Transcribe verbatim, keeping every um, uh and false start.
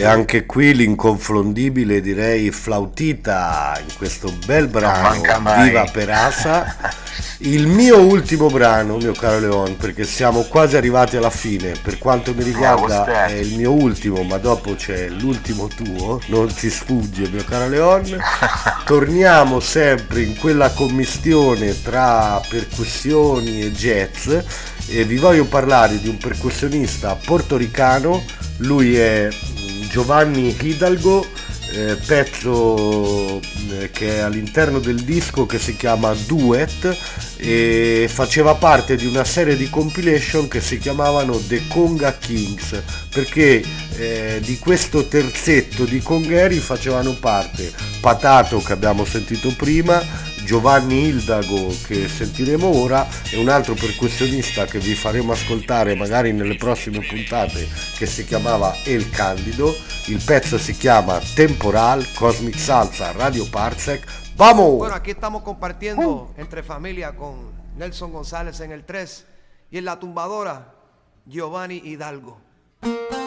E anche qui l'inconfondibile, direi, Flautita in questo bel brano Viva Perasa. Il mio ultimo brano, mio caro Leon, perché siamo quasi arrivati alla fine, per quanto mi riguarda è il mio ultimo, ma dopo c'è l'ultimo tuo, non ti sfugge mio caro Leon. Torniamo sempre in quella commistione tra percussioni e jazz e vi voglio parlare di un percussionista portoricano. Lui è Giovanni Hidalgo, eh, pezzo eh, che è all'interno del disco che si chiama Duet e faceva parte di una serie di compilation che si chiamavano The Conga Kings, perché eh, di questo terzetto di congheri facevano parte Patato, che abbiamo sentito prima, Giovanni Hildago, che sentiremo ora, e un altro percussionista che vi faremo ascoltare magari nelle prossime puntate, che si chiamava El Candido. Il pezzo si chiama Temporal, Cosmic Salsa, Radio Parsec. ¡Vamos! Bueno, aquí estamos compartiendo entre familia con Nelson González en el tres y en la tumbadora Giovanni Hidalgo.